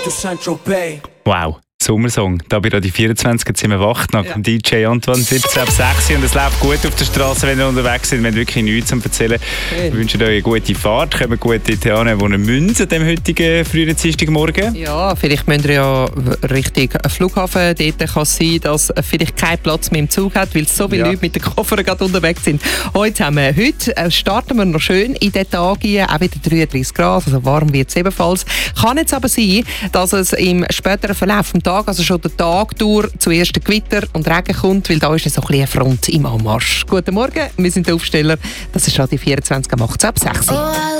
Wow, Sommersong. Da bei Radio 24 sind wir wach nach dem DJ Antoine 17 ab 6 und es läuft gut auf der Straße, wenn wir unterwegs sind. Wir haben wirklich nichts zu erzählen. Wir wünschen euch eine gute Fahrt. Kommen gut dorthin, wo ihr müsst, an diesem heutigen frühen Dienstagmorgen. Ja, vielleicht müsst ihr ja Richtung Flughafen. Dort kann es sein, dass vielleicht keinen Platz mehr im Zug hat, weil so viele Leute mit den Koffern gerade unterwegs sind. Heute starten wir noch schön in den Tag hier, auch wieder 33 Grad, also warm wird es ebenfalls. Kann jetzt aber sein, dass es im späteren Verlauf des Tages, also schon der Tag durch, zuerst der Gewitter und Regen kommt, weil da ist so ein bisschen eine Front im Anmarsch. Guten Morgen, wir sind der Aufsteller. Das ist Radio 24 am 8 ab 6.